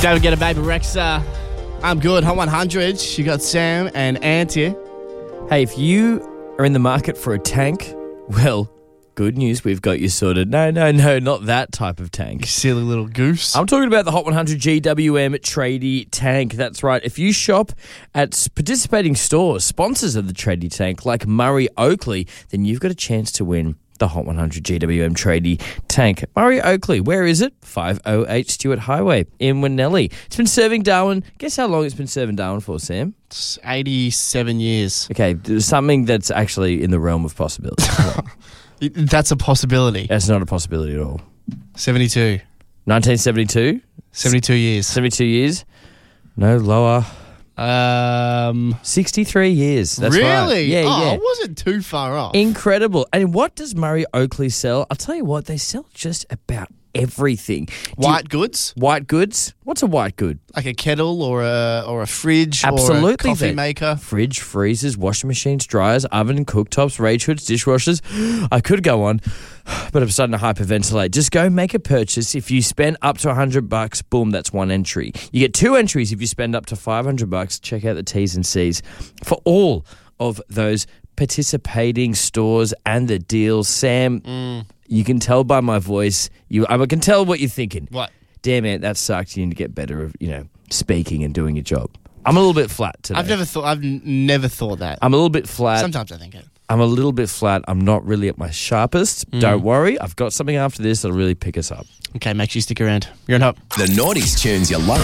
Don't get a baby Rex. I'm good. Hot 100. You got Sam and Auntie. Hey, if you are in the market for a tank, well, good news, we've got you sorted. No, not that type of tank. You silly little goose. I'm talking about the Hot 100 GWM Tradie Tank. That's right. If you shop at participating stores, sponsors of the Tradie Tank, like Murray Oakley, then you've got a chance to win the Hot 100 GWM Tradie Tank. Murray Oakley, where is it? 508 Stewart Highway in Winnellie. It's been serving Darwin. Guess how long it's been serving Darwin for, Sam? It's 87 years. Okay, there's something that's actually in the realm of possibility. That's a possibility. That's not a possibility at all. 72. 1972? 72 years. 72 years? No, lower. 63 years. That's really? right. Yeah. I wasn't too far off. Incredible. And what does Murray Oakley sell? I'll tell you what, they sell just about everything. White goods? White goods? What's a white good? Like a kettle or a fridge Absolutely, or a coffee then. maker? Fridge, freezers, washing machines, dryers, oven, cooktops, rage hoods, dishwashers. I could go on, but I'm starting to hyperventilate. Just go make a purchase. If you spend up to $100, boom, that's one entry. You get two entries if you spend up to $500. Check out the T's and C's for all of those participating stores and the deals. Sam, you can tell by my voice. I can tell what you're thinking. What? Damn it, that sucked. You need to get better at, speaking and doing your job. I'm a little bit flat today. I've never thought that. I'm a little bit flat. Sometimes I think it. I'm a little bit flat. I'm not really at my sharpest. Don't worry. I've got something after this that'll really pick us up. Okay, make sure you stick around. You're on Hop. The Naughties tunes you love.